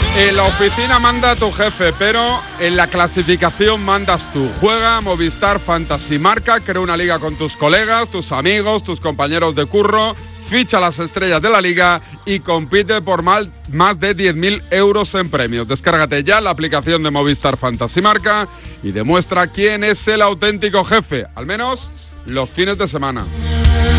En la oficina manda tu jefe, pero en la clasificación mandas tú. Juega Movistar Fantasy Marca, crea una liga con tus colegas, tus amigos, tus compañeros de curro, ficha a las estrellas de la liga y compite por más de 10.000 euros en premios. Descárgate ya la aplicación de Movistar Fantasy Marca y demuestra quién es el auténtico jefe, al menos los fines de semana.